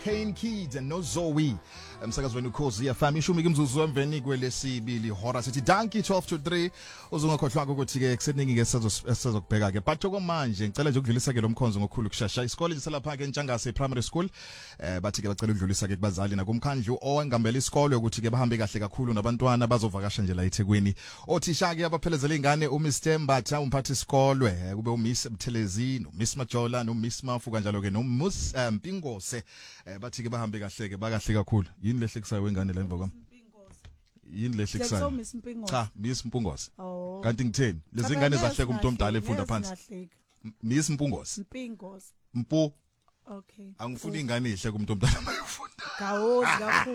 Kane Kids and no Zoe emsakazweni ukhozi FM ishumi kimzuzu emveni kwelesibili hora sithi danki 12 to 3 uzungakhohlwa ukuthi ke kuseningi ke sizokubheka ke but okwamanje ngicela nje ukudlulisa ke lo mkhonzo ngokukhulu kushasha isikole liselapha ke eNtshangase primary school bathi ke bacela ukudlulisa ke kubazali nakumkhandlu owengambela isikole ukuthi ke bahambe kahle kakhulu nabantwana bazovakasha nje la eThekwini othisha ke abaphelezela ingane uMr Mbatha umphathi isikole kube uMiss Buthelezi noMiss Majola noMiss Mafu kanjalo ke noMus Mpingose bathi ke bahambe kahle ke bakahle kakhulu yini lehlekisayo wengane la emva kwami yini lehlekisayo cha Miss Mpungose kanti ngitheni lezi ngane zahle kumuntu omdala efunda phansi Miss Mpungose Mpu okay angifuni ingane ihle kumuntu omdala mayifunda gawozi kakhulu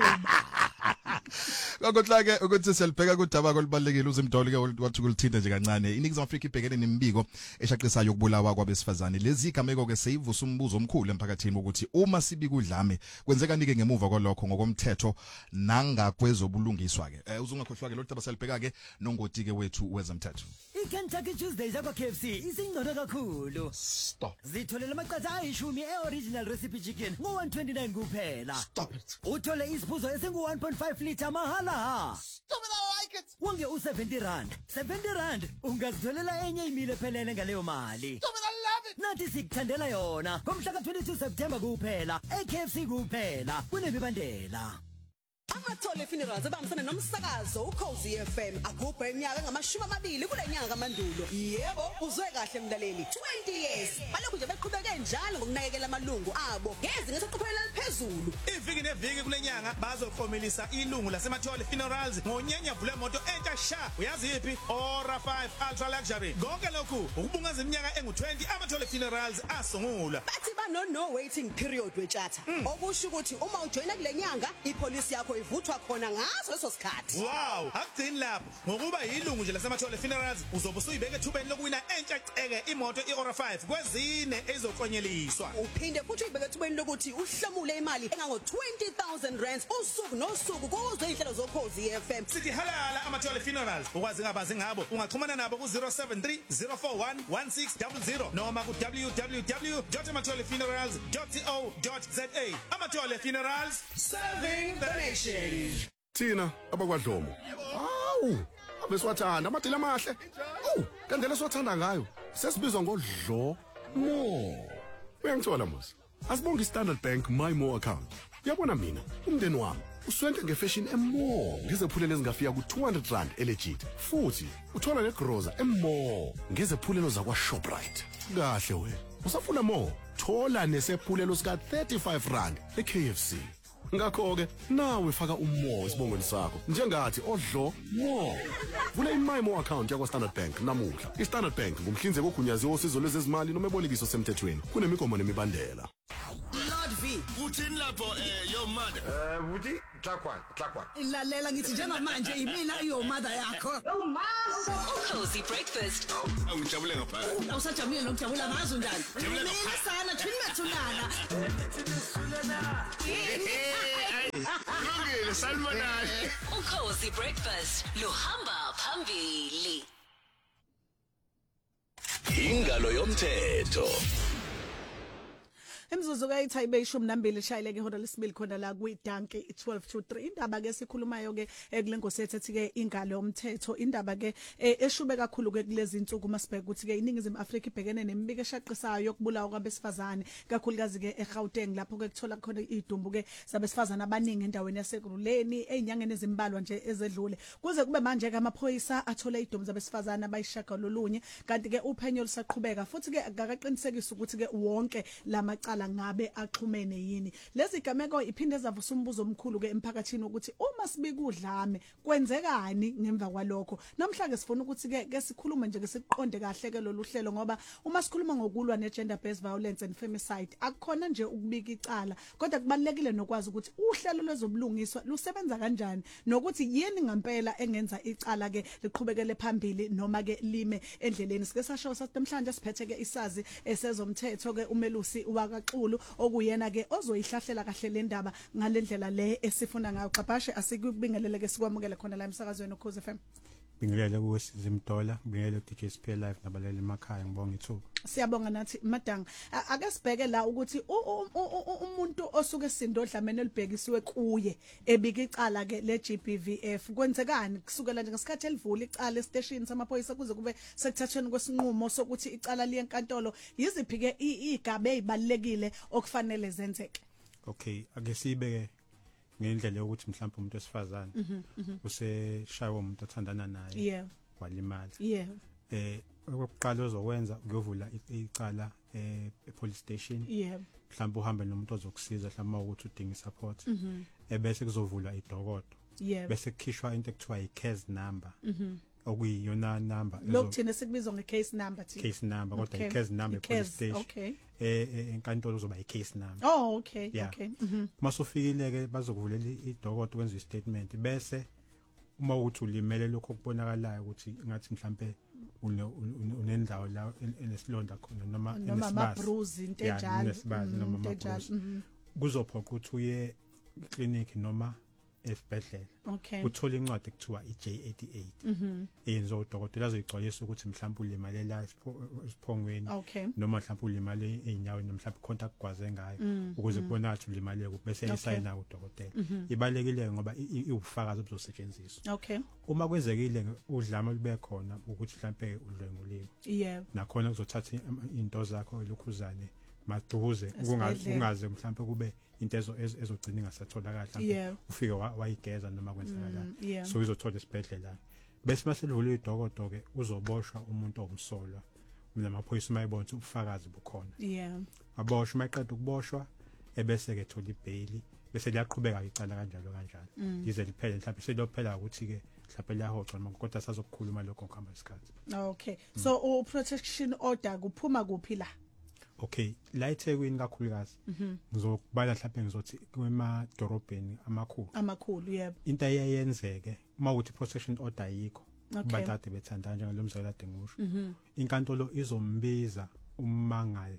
Ngakho ke ukuthi siyalibheka kudaba olubalekile uzimdoli ke wathi kulithinta nje kancane iNingizimu Afrika ibhekene nemibiko eshaqisayo ukubulawa kwabesifazane lezi igameko ke seyivusa umbuzo omkhulu emphakathini ukuthi uma sibika udlame kwenzeka nike ngemuva kwalokho ngokomthetho nangakwezobulungiswa ke uzungakhohlwa ke lo daba siyalibheka ke nongoti ke wethu wezomthetho iKentucky Tuesdays yakwa KFC isingcono kakhulu stop zitholela amaqatha ayishumi eoriginal recipe chicken ngo129 kuphela stop it uthole isiphuzo esingu 1.5 liter mahala stop it I like it wonge u70 rand ungazitholela enye imile ephelele ngaleyo mali stop it I love it nathi sikuthandela yona ngomhla ka22 September kuphela eKFC kuphela kunemibandela Amathole Funerals abambisana nomsakazo uKhosi FM agubha iminyaka ngama20 kule nyanga kaMandulo. Yebo, uzwe kahle mlaleli. 20 years. Balokhu nje beqhubeke njalo ngokunakekela amalungu abo. Ngeze ngesoqhubela liphezulu. Iviki neviki kule nyanga bazokhomelisa ilungu laseMathole Funerals ngonyenya vule moto entsha sha. Uyazi iphi? Ora 5 Ultra Luxury. Konke lokhu ukubungaza iminyaka engu20 Amathole Funerals asungula. Bathi no waiting period wechatha. Okusho ukuthi uma ujoina kule nyanga ipolice yakho ivuthwa khona ngaso leso sikhathi. Wow, akugcini lapho. Ngokuba yilungu nje laseMathole Funerals uzobe usuyibeke ethubeni lokuwina entsha ceke imoto iOra 5 kwezine ezokonyeliswa. Uphinde futhi uyibeke ethubeni lokuthi uhlomule imali engango 20,000 rands usuku nosuku kuzo inhlelo zokhozi FM. Sithi halala Amathole Funerals. Ukwazi ngabazi ngabo ungaxhumana nabo ku073 041 1600 noma ku www.amatholefunerals.co.za. Amathole Funerals serving the nation. Thina abakwadlomo awu abeswathanda amadila amahle kandela swathanda ngayo sesibizwa ngodlo mo uyangithola mos asibonga iStandard Bank my more account uyabona mina umndeni wami uswente ngefashion emmo ngezephulelo ezingafika ku200 rand elegit futhi uthola negroza emmo ngezephulelo zakwa Shoprite kahle wena usafuna more thola nesephulelo sika 35 rand eKFC ngakho ke nawe faka umo isibongweni sakho njengathi odlo mo vula iMyMo account yakwa Standard Bank namuhla iStandard Bank ngumhlinzeki ogunyaziwe osizo lwezezimali nomebolekiso semthethweni kunemigomo nemibandela Lord V uthini lapho your mother uthi Tlakwana ilalela ngithi njengamanje imina iyo mother yakho Ukhozi breakfast awujabule ngapha awusajabule nokujabula ngazo njani Jabule sana thini methunana Ngile salmonana Ukhozi breakfast luhamba phambili ingalo yomthetho Imzuzu kayithayibe 12 shayileke ihora lesibili khona la kwidanki 12 to 3 indaba ke sikhulumayo ke kulengosi ethi ke ingalo yomthetho indaba ke eshube kakhulu ke kulezi insuku masibheka ukuthi ke iNingizimu Afrika ibhekene nemibiko eshaqisayo yokubulawa kwabesifazane kakhulukazi ke eGauteng lapho ke kuthola khona idumbu ke sabesifazane abaningi endaweni yaseGruleni ezinyangeni ezimbalwa nje ezedlule kuze kube manje ke amaphoyisa athola idumbu zabesifazane abayishaka lolunye kanti ke uphenyo lusaqhubeka futhi ke akaqinisekisa ukuthi ke wonke lamacala ngabe axhumene yini lezi gameko iphinde zavusa umbuzo omkhulu ke emphakathini ukuthi uma sibika udlame kwenzekani ngemva kwalokho namhlanje sifuna ukuthi ke sikhulume nje ke siqonde kahle ke lolu hlelo ngoba uma sikhuluma ngokulwa negender based violence and femicide akukhona nje ukubika icala kodwa kubalekile nokwazi ukuthi uhlelo lwezobulungiswa lusebenza kanjani nokuthi yini ngempela engenza icala ke liqhubekele phambili noma ke lime endleleni sike sasho namhlanje siphethe ke isazi esezomthetho ke umelusi wakaXulu okuyena ke ozoyihlahlela kahle le ndaba ngalendlela le esifuna ngayo xabhashe asikubingelele ke sikwamukele khona la emsakazweni uKhosi FM Bingelele kuSizimdola, bingelele DJ SP Live nabalele emakhaya ngibonga ithuba. Siyabonga nathi Madanga. Ake sibheke la ukuthi umuntu osuke sindodlamene libhekisiwe kuye ebika icala ke le GBVF kwenzekani kusukela nje ngesikhathi elivula icala estation samaphoyisa kuze kube sekuthathweni kwesinqumo sokuthi icala liye enkantolo yiziphi ke igaba ezibalekile okufanele zenzeke. Okay, ake sibeke ngendlela yokuthi mhlawumbe umuntu wesifazane useshaywa umuntu othandana naye. Yeah. Walimala. Yeah. Okokuqala ozokwenza ukuyovula icala police station. Yeah. Mhlawumbe uhambe nomuntu ozokusiza mhlawumbe ukuthi udinga support. Ebese kuzovulwa idokodo. Yeah. Bese kukhishwa into ekuthiwa i-case number. Okuyiyona number lokuthina sikubizwa nge-case number thi. Case number kodwa i-case number police station. Okay. Enkantolo uzoba i-case number. Oh, okay. Yeah. Okay. Masofikile ke bazokuvulela idokodo kwenza i-statement bese uma uthi ulimele lokho kubonakalayo ukuthi ngathi mhlambe unendawo la enesilonda khona noma ama bruise into enjalo noma ama-bruise kuzophoqa ukuthi uye clinic noma esibhedlela. Okay. Uthola incwadi ekuthiwa iJ88 yenziwa udokotela azoyixolisa ukuthi mhlawumbe ulimalela isiphongweni noma mhlawumbe ulimale einyaweni mhlawumbe khonta kugwaze ngayo ukuze kubonakale ukuthi ulimale kuphi bese isayina udokotela. Ibalekile ngoba iwufakazi obuzosetshenziswa. Okay. Uma kwenzekile udlame lube khona ukuthi mhlawumbe udlenguliwe. Yeah. Nakhona kuzothatha into zakho elukhuzane maduze ungaze mhlawumbe kube into ezogcina ingasatholakala mhlawumbe ufike wayigeza noma kwenzakala so izothola isibhedlela bese maselivula idokodo ke uzoboshwa umuntu omsolwa namaphoyisa mayibona ubufakazi bukhona aboshwa maqeda ukuboshwa ebese ke thola ibail bese liyaqhubeka icala kanjalo ize liphele mhlawumbe selophela ukuthi ke mhlawumbe liyahoxa noma kodwa sazokukhuluma lokho ngokuhamba isikhathi. Okay, so protection order kuphuma kuphi la? Okay, la eThekwini kakhulukazi ngizokubala mhlawumbe ngizothi kwemadorobheni amakhulu yebo into eyenzeke uma uthi protection order ayikho bathathe bethanda njengalo mzala ade ngusho inkantolo izombiza ummangali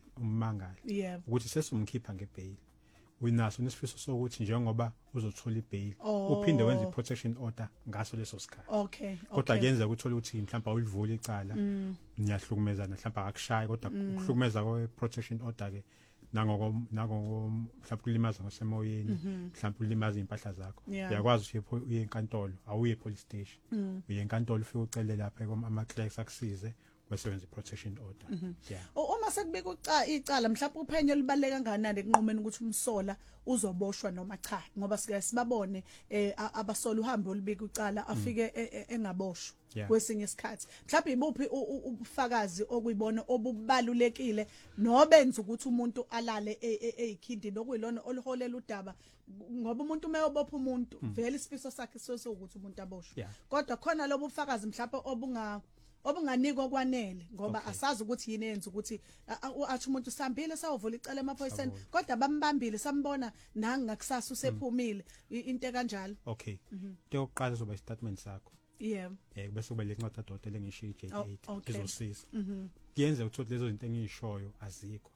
ukuthi sesumkhipha ngebail unaso nesifiso sokuthi njengoba uzothola ibail uphinde wenze iprotection order ngaso leso sikhathi. Okay. Kodwa kuyenza ukuthola ukuthi mhlawumbe awulivula icala niyahlukumezana mhlawumbe akakushayi kodwa ukuhlukumeza kwe protection order ke nango mhlawumbe kulimaza ngasemoyeni mhlawumbe ulimaza impahla zakho uyakwazi ukuthi uye enkantolo awuye police station uye enkantolo ufike ucele lapha ama clerks akusize wesebenza protection order. Uma sekubeka icala mhlawumbe uphenyo libaleka kangakanani ekunqumeni ukuthi umsola uzoboshwa noma cha ngoba sike sibabone abasola uhambe olibika icala afike engaboshwa kwesinye isikhathi mhlawumbe ibuphi ubufakazi okuyibona obubalulekile nobenza ukuthi umuntu alale eyikhindi nokuyilona oluholela udaba ngoba umuntu mayobopha umuntu vele isifiso sakhe sokuthi umuntu aboshwe kodwa khona lobo bufakazi mhlawumbe obunganikwa kwanele ngoba asazi ukuthi yini yenza ukuthi athi umuntu sambile sawuvula icala emaphoyiseni kodwa bambambile sambona nanga ngakusasa usephumile into kanjalo. Okay, into yokuqala izoba istatement sakho bese kube lencwadi kadokotela engisho iJ88 izosiza kuyenza ukuthi lezo zinto engiyishoyo azikho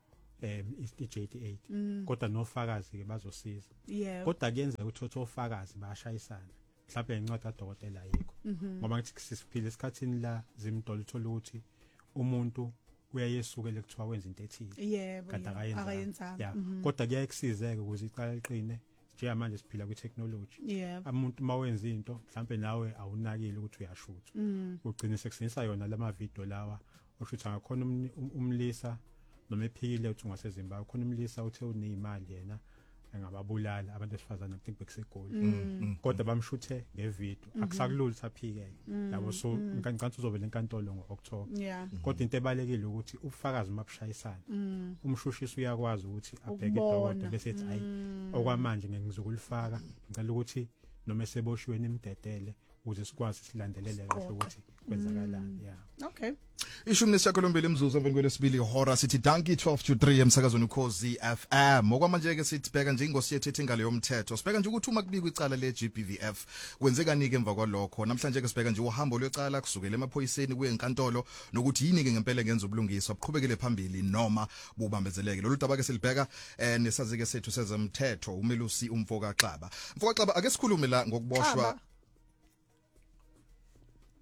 iJ88 kodwa nofakazi ke bazosiza kodwa kuyenza ukuthi ofakazi bayashayisana mhlawumbe incwadi kadokotela ayikho ngoba ngithi sisiphile esikhathini la Zimdola uthola ukuthi umuntu uyayesukele kuthiwa wenza into ethile kanti akayenza kodwa kuyakusizeke ukuze icala liqine njengamanje siphila kwi-technology umuntu mawenza into mhlawumbe nawe awunakile ukuthi uyashutha ugcine sekusenzisa yona lama video lawa oshutha ngakhona umlisa noma ephikile uthi ungaseZimbabwe khona umlisa uthe unezimali yena engababulala abantu besifazana think bekusegoli kodwa bamshuthe ngevideo akusakulula saphike yabo so nkanti uzovela enkantolo ngo-October kodwa into ebalekile ukuthi ubufakazi mabushayisana umshushisi uyakwazi ukuthi abheke idokotela bese ethi hayi okwamanje ngeke ngizokulifaka ngicela ukuthi noma eseboshiwe nimdedele ukuze sikwazi silandelele kahle ukuthi kwenzakalani. Okay, ishumi nesishiyagalombili imzuzu emveni kwelesibili ihora sithi danki 12 to 3 emsakazweni Ukhozi FM. Okwamanje ke sithibheka nje ingosi yethu ethi ngale yomthetho sibheka nje ukuthi uma kubikwa icala le GBVF kwenzekani ke emva kwalokho. Namhlanje ke sibheka nje uhambo lwecala kusukela emaphoyiseni kuye enkantolo nokuthi yini ke ngempela ngenza ubulungiswa buqhubekele phambili noma bubambezeleke. Lolu daba ke silibheka nesazike sethu sezomthetho umelusi Umfoka Xaba. Mfoka Xaba ake sikhulume la ngokuboshwa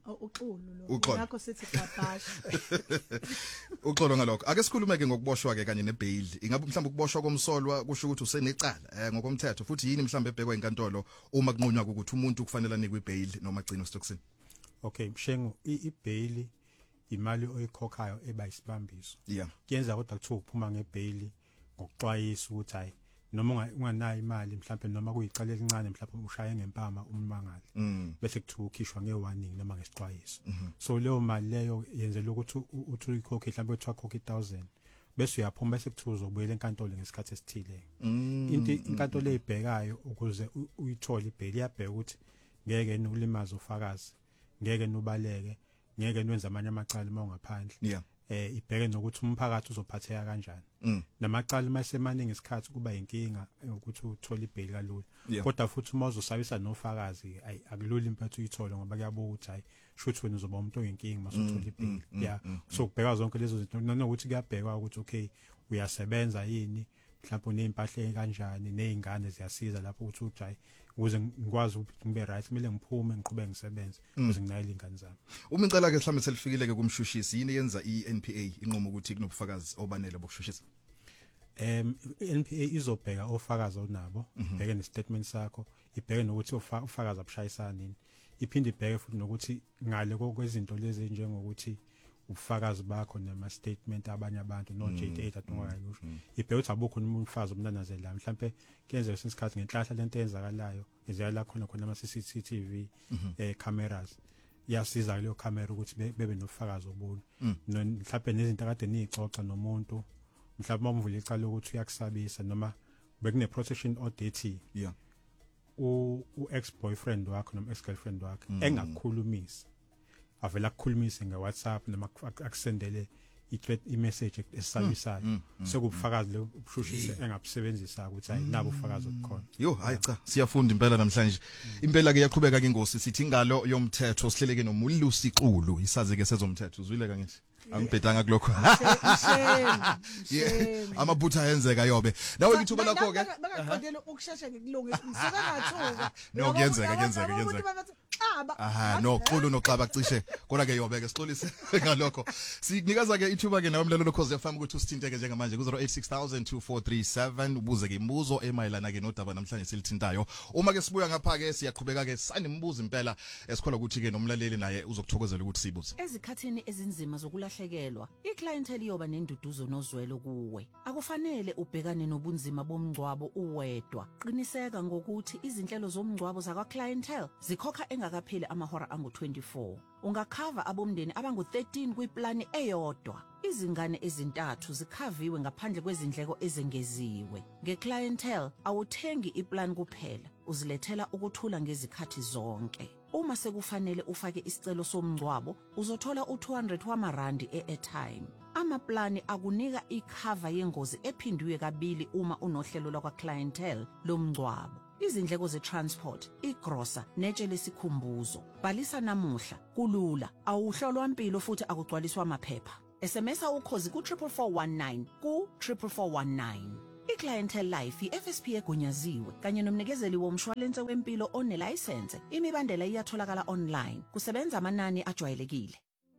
Uxolo ngakho sithi xabasha. Uxolo ngalokho. Ake sikhulume ke ngokuboshwa ke kanye nebail. Ingabe mhlawumbe ukuboshwa komsolwa kusho ukuthi usenecala ngokomthetho futhi yini mhlawumbe ebhekwa inkantolo uma kunqunywa ukuthi umuntu kufanele anikwe ibail noma agcinwe estokisini. Okay, Mshengo, ibail imali oyikhokhayo eba isibambiso. Yeah. Kuyenza kodwa kuthiwa uphuma ngebail ngokuxwayisa ukuthi hayi noma unganayo imali mhlawumbe noma kuyicala elincane mhlawumbe ushaye ngempama ummangali bese kuthiwa ukhishwa ngewarning noma ngesixwayiso. So leyo mali leyo yenzela ukuthi uthi uyikhokhe mhlawumbe kuthiwa khokha 1000 bese uyaphuma bese kuthiwa uzobuyela enkantolo ngesikhathi esithile. Into inkantolo eyibhekayo ukuze uyithole ibail iyabheka ukuthi ngeke nulimaza ufakazi, ngeke nubaleke, ngeke nwenze amanye amacala uma ungaphandle. Yeah. Ibheke nokuthi umphakathi uzophatheka kanjani. Namacala masemaningi isikhathi kuba inkinga ukuthi uthole ibail kalula. Kodwa futhi uma uzosabisa nofakazi akulula impatho uyithole ngoba kuyabuka ukuthi hayi shuthi wena uzoba umuntu oyinkinga masuthola ibail. Yeah. So kubheka zonke lezo zinto nokuthi kuyabhekwa ukuthi okay uyasebenza yini, mhlawumbe unempahla kanjani, nezingane ziyasiza lapho ukuthi ujayi ukuze ngikwazi ukuthi ngibe right kumele ngiphume ngiqhubeke ngisebenze ukuze nginayile ingane zami. Uma icala ke mhlawumbe selifikile ke kumshushisi yini yenza iNPA inqomo ukuthi kunobufakazi obanele bokushushisa? iNPA izobheka ofakazi onabo, ibheke nestatement sakho, ibheke nokuthi ufakazi abashayisana nini. Iphinde ibheke futhi nokuthi ngale kwezinto lezi njengokuthi ubufakazi bakho nema statement abanye abantu no J8 atungayisho ibheke ukuthi abukho umfazi omnanazela mhlambe kuyenzeka isikhathi ngenhlahla lento eyenzakalayo eziyala khona ama CCTV cameras yasiza leyo camera ukuthi bebe nofakazi obuni mhlambe nezinto akade nicoxa nomuntu mhlawumbe umvula icala ukuthi uyakusabisa noma bekune protection audit ex boyfriend wakho noma ex girlfriend wakho engakukhulumisi avela akukhulumise ngeWhatsApp noma akusendele i-message esabisayo sekubufakazi lo ubushushise engabusebenzisa ukuthi hayi nabo ufakazi obukhona. Yo hayi cha siyafunda impela namhlanje. Impela ke yaqhubeka ke ingosi sithi ingalo yomthetho sihleleke noMulusi Xulu isazi ke sezomthetho uzwile ka ngithi angibhedanga kulokho. Amabutha ayenzeka yobe nawe ngithuba lakho ke baqondele ukusheshe ngikulungisa ngisebengathuka no kuyenzeka aha no Xulu noxaba cishe kodwa ke yobe ke sixolise ngalokho sikunikeza ke ithuba ke nawe mlalo lokhoze FM ukuthi usithinte ke njengamanje ku 08602437 ubuze ke imibuzo emayelana ke nodaba namhlanje silithintayo uma ke sibuya ngapha ke siyaqhubeka ke sanimbuzo impela esikhola ukuthi ke nomlaleli naye uzokuthokozela ukuthi sibuze ezikhathini ezinzima zokulahlekelwa iclientele yoba nenduduzo nozwelo kuwe akufanele ubhekane nobunzima bomngcwabo uwedwa qiniseka ngokuthi izinhlelo zomngcwabo zakwa clientele zikhokha engakapheli amahora angu24 ungakhava abomndeni abangu13 kwiplani eyodwa izingane ezintathu zikhaviwe ngaphandle kwezindleko ezengeziwe ngeclientele awuthengi iplan kuphela uzilethela ukuthula ngezikhathi zonke uma sekufanele ufake isicelo somngcwabo uzothola u200 wamarandi e-airtime amaplani akunika ikhava yengozi ephindwe kabili uma unohlelo lwakwa clientele lomngcwabo izindleko ze-transport, igrosa, netshe lesikhumbuzo. Bhalisa namuhla, kulula, awuhlolwa impilo futhi akugcwaliswa amaphepha. SMS ukhozi ku44419 ku44419. I-Clientele Life, i-FSP egunyaziwe, kanye nomnikezeli womshwalense wempilo onelicense, imibandela iyatholakala online. Kusebenza amanani ajwayelekile.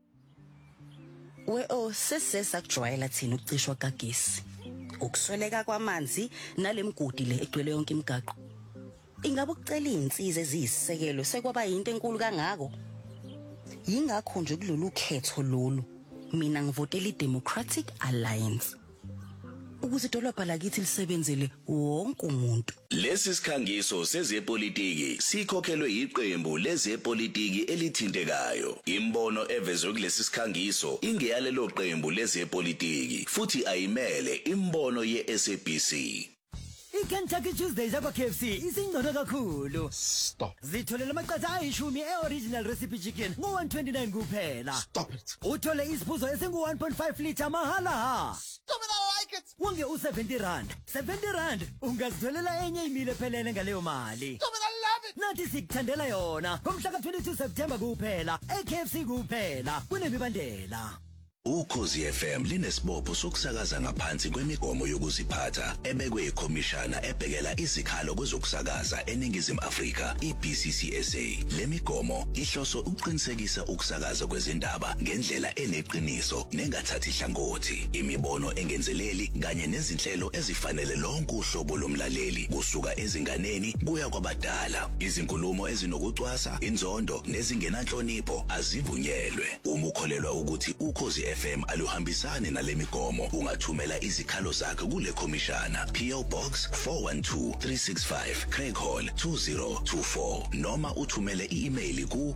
Sesesa kujwayela thina ukucishwa kagesi. Ukusweleka kwamanzi nalemgudi le egcwele yonke imigaqo. Ingabe ukucela izinsiza eziyisisekelo sekwaba into enkulu kangako? Yingakho nje kulolu ukhetho lolu mina ngivotela iDemocratic Alliance. Ukuze idolobha lakithi lisebenzele wonke umuntu. Lesi sikhangiso sezepolitiki sikhokhelwe iqembu lezepolitiki elithintekayo. Imbono evezwe kulesi sikhangiso ingeyalelo qembu lezepolitiki futhi ayimele imbono yeSABC. iKentucky Tuesdays yakwa KFC isingcono kakhulu. Stop. Zitholela amaqatha ayishumi e-original recipe chicken ngo-129 kuphela. Stop it. Uthole isiphuzo esingu-1.5 liter mahala. Stop it, I like it. Wonge u-70 rand ungazitholela enye imile phelele ngaleyo mali. Stop it, I love it. Nathi sikuthandela yona ngomhla ka-22 September kuphela e-KFC kuphela kunemibandela. Ukhozi FM linesibopho sokusakaza ngaphansi kwemigomo yokuziphatha ebekwe ikhomishana ebhekela izikhalo kwezokusakaza eNingizimu Afrika iBCCSA. Le migomo ihloso ukuqinisekisa ukusakaza kwezindaba ngendlela eneqiniso nengathathi hlangothi, imibono engenzeleli kanye nezinhlelo ezifanele lonke uhlobo lomlaleli kusuka ezinganeni kuya kwabadala. Izinkulumo ezinokucwasa, inzondo nezingenanhlonipho azivunyelwe. Uma ukholelwa ukuthi Ukhozi FM aluhambisane nalemigomo, ungathumela izikhalo zakho kule khomishana. PO Box 412365 Craig Hall 2024 noma uthumele i-email ku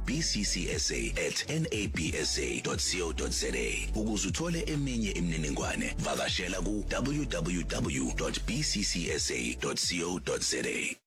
bccsa@nabsa.co.za. Ukuze uthole eminye imininingwane, vakashela ku www.bccsa.co.za.